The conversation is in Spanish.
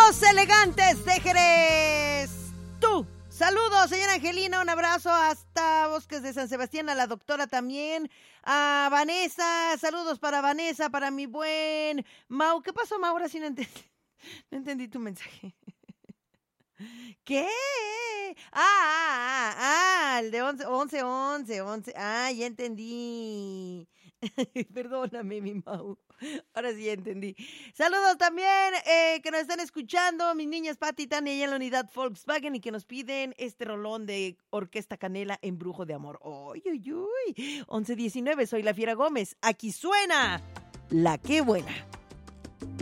Los Elegantes de Jerez. Tú. Saludos, señora Angelina, un abrazo hasta Bosques de San Sebastián, a la doctora también, a Vanessa, saludos para Vanessa, para mi buen Mau. ¿Qué pasó, Mau? Ahora sí no entendí tu mensaje. ¿Qué? El de 11. Ya entendí. Perdóname, mi Mau. Ahora sí ya entendí. Saludos también que nos están escuchando, mis niñas Pati y Tania, allá en la unidad Volkswagen, y que nos piden este rolón de Orquesta Canela, Embrujo de Amor. ¡Uy, uy, uy! 11:19, soy la Fiera Gómez. Aquí suena La Qué Buena.